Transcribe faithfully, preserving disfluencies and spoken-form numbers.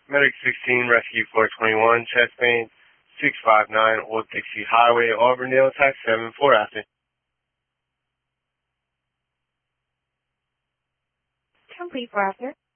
Medic sixteen, Rescue four twenty-one, chest pain, six five nine, Old Dixie Highway, Auburndale, tax seven four after. Complete for after.